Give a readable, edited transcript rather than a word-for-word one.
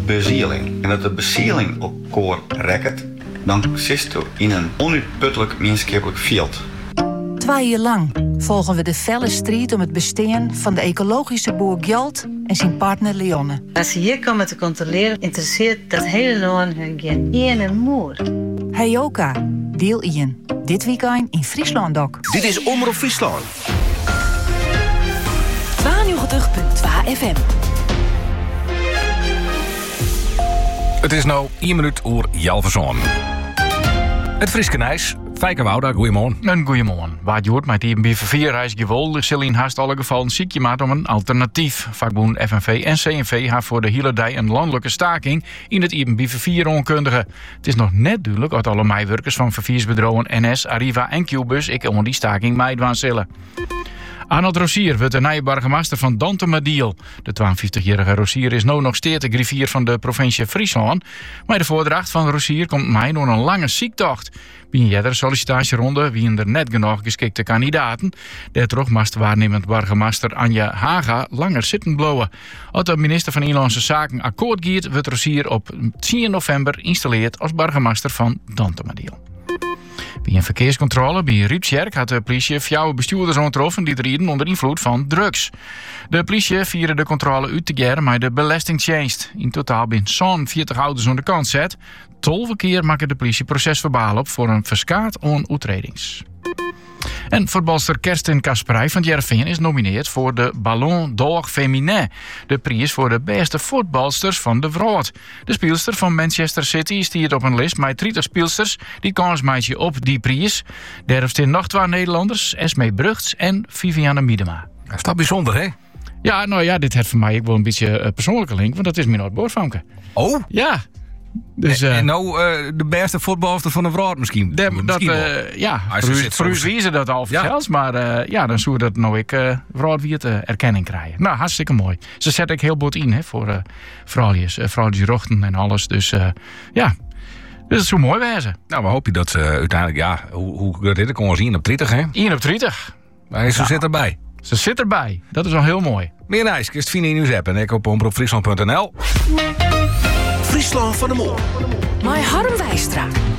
bezieling. En dat de bezieling op koor rekt, dan zit je in een onuitputtelijk menschappelijk veld. 2 jaar lang volgen we de felle strijd om het bestaan van de ecologische boer Gjolt en zijn partner Leonne. Als ze hier komen te controleren, interesseert dat hele land hun geen ene moer. Heyoka, deel 1. Dit weekend in Friesland ook. Dit is Omroep Friesland. 92.2 FM. Het is nou 1 minuut oer Jalverzon. Het Frieske Nijs, Fijke Wouda, goeiemorgen. Een goeiemorgen. Waar je hoort met die BV4-reis gewoldig zal in haast alle gevallen ziek je maat om een alternatief. Vakboen FNV en CNV gaan voor de hele dag een landelijke staking in het IBV4 onkundige. Het is nog net duidelijk dat alle meewerkers van verviersbedrijven NS, Arriva en Qbus ik onder die staking meedoen zullen. Arnold Rosier wordt de nieuwe burgemeester van Dante-Madiel. De 52-jarige Rosier is nu nog steeds de griffier van de provincie Friesland. Maar de voordracht van Rosier komt mij door een lange ziektocht. Bij een jeder sollicitatieronde wien er net genoeg geschikte kandidaten. Daardoor moest waarnemend burgemeester Anja Haga langer zitten blowen. Als de minister van Inlandse Zaken akkoord gaat, wordt Rosier op 10 november geïnstalleerd als burgemeester van Dante-Madiel. Bij een verkeerscontrole bij Riepsjerk had de politie 4 bestuurders aangetroffen die rieden onder invloed van drugs. De politie vierde de controle uit te jaren met de belastingdienst. In totaal zijn zo'n 40 auto's aan de kant zet. 12 keer maakte de politie procesverbaal op voor een verskaat aan uitredings. En voetbalster Kerstin Kasperij van Heerenveen is nomineerd voor de Ballon d'Or Féminin. De prijs voor de beste voetbalsters van de wereld. De speelster van Manchester City stiert op een lijst met 30 speelsters die kans maken op die prijs. Daar staan nog 2 Nederlanders, Esmee Brugts en Viviane Miedema. Dat is toch bijzonder, hè? Ja, nou ja, dit heeft voor mij ook wel een beetje persoonlijke link, want dat is mijn Noord-Boordvamke. Oh? Ja. Dus, en nou de beste voetbalster van de wereld misschien. Voor u zie ze dat al zelfs, maar dan zou dat nou ik wereldwijd erkenning krijgen. Nou, hartstikke mooi. Ze zet ik heel boot in hè, voor vrouwtjes rochten en alles. Dus dus het zou mooi wezen. Nou, we hopen dat ze uiteindelijk, hoe dit kon we zien op 30, hè? 1 op 30. Maar ze zit erbij. Ze zit erbij. Dat is al heel mooi. Meer nice, kist vinden in uw app en ik op omroepfriesland.nl. Friesland van de Mol. My Harm Wijstra.